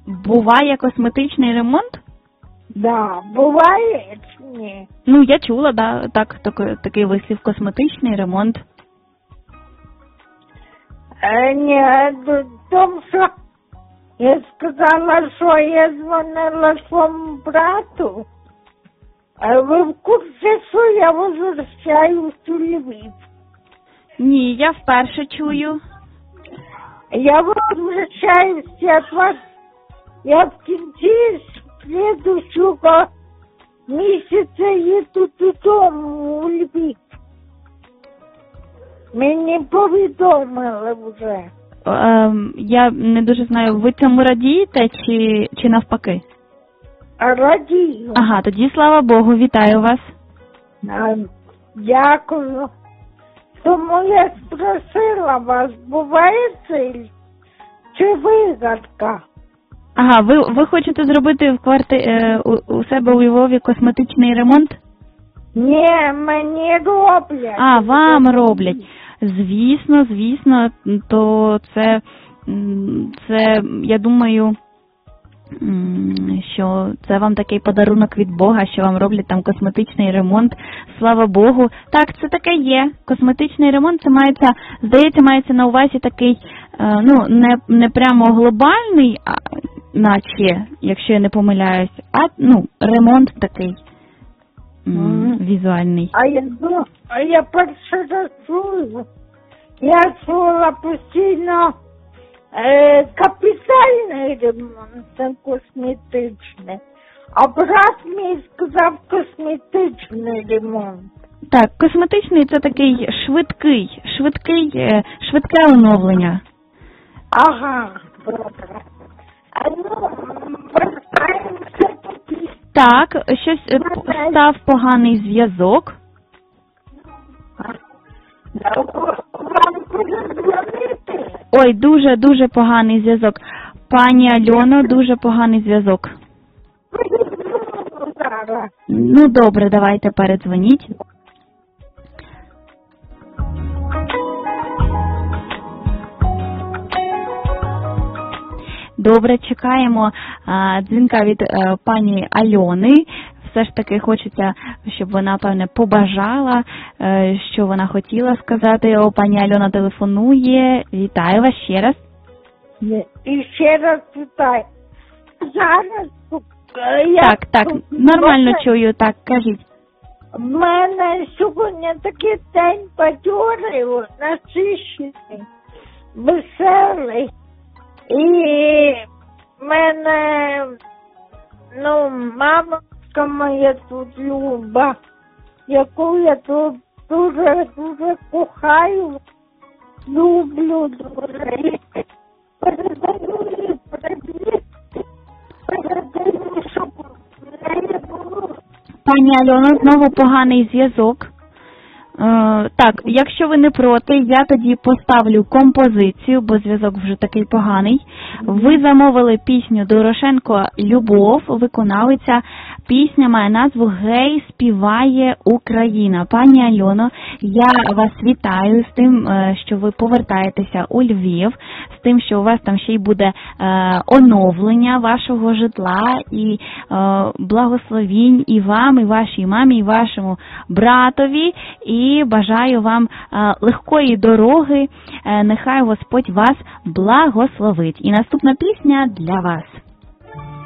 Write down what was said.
буває косметичний ремонт? Да, буває чи ні? Ну, я чула, да, такий вислів, косметичний ремонт. Ні, тому що я сказала, що я дзвонила своєму брату. А ви в курсі, що я возвращаюсь у Львів? Ні, я вперше чую. Я возвращаюсь от вас. Я в кінці следующего місяця їду додому у Львів. Мені повідомили вже. Я не дуже знаю, ви цьому радієте чи навпаки? Радію. Ага, тоді слава Богу, вітаю вас. Дякую. Тому я спросила вас, буває ціль чи вигадка? Ага, ви хочете зробити у себе у Львові косметичний ремонт? Ні, мені роблять. А, вам роблять. Звісно, то це я думаю, що це вам такий подарунок від Бога, що вам роблять там косметичний ремонт. Слава Богу. Так, це таке є. Косметичний ремонт, це мається на увазі такий, не прямо глобальний, наче, якщо я не помиляюсь, ремонт такий візуальний. А я перше раз чую. Я чула постійно капітальний ремонт, це косметичний. А брат мій сказав косметичний ремонт. Так, косметичний це такий швидке оновлення. Ага, добре. Вертаємося тоді. Так, щось став поганий зв'язок. Вам подзвонити? Ой, дуже поганий зв'язок. Пані Альоно, дуже поганий зв'язок. Зараз. Ну, добре, давайте передзвоніть. Добре, чекаємо дзвінка від пані Альони. Все ж таки хочеться, щоб вона, певне, побажала, що вона хотіла сказати. Пані Альона телефонує. Вітаю вас ще раз. І ще раз вітаю. Зараз Так, нормально чую, так, кажіть. В мене сьогодні такий день бадьорий, насичений, веселий. І в мене, мамочка моя тут Люба, яку я тут дуже кохаю, люблю дуже. Передаю їй привіт, передаю, щоб в неї було. Пані Альоно, знову поганий зв'язок. Так, якщо ви не проти, я тоді поставлю композицію, бо зв'язок вже такий поганий. Ви замовили пісню Дорошенко «Любов», виконавиця. Пісня має назву «Гей, співає Україна». Пані Альоно, я вас вітаю з тим, що ви повертаєтеся у Львів, з тим, що у вас там ще й буде оновлення вашого житла, і благословінь і вам, і вашій мамі, і вашому братові, і бажаю вам легкої дороги, нехай Господь вас благословить. І наступна пісня для вас.